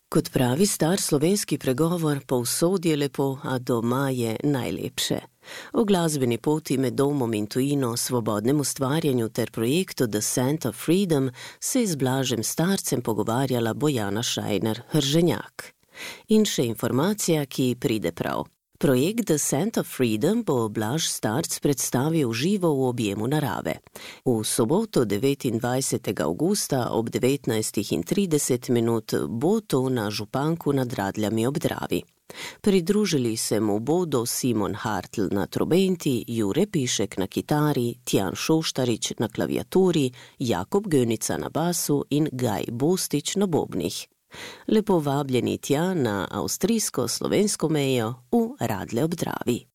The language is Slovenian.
Kot pravi star slovenski pregovor, povsod je lepo, a doma je najlepše. O glasbeni poti med domom in tujino, svobodnem ustvarjanju ter projektu The Scent of Freedom se je z Blažem Starcem pogovarjala Bojana Šajner-Hrženjak. In še informacija, ki pride prav. Projekt The Scent of Freedom bo Blaž Starc predstavil živo v objemu narave. V soboto 29. avgusta ob 19:30 bo to na Županku nad Radljami ob Dravi. Pridružili se mu bodo Simon Hartl na trobenti, Jure Pišek na kitari, Tjan Šoštarič na klaviaturi, Jakob Gönica na basu in Gaj Bostič na bobnih. Lepo vabljeni tja na avstrijsko-slovensko mejo v Radlje ob Dravi.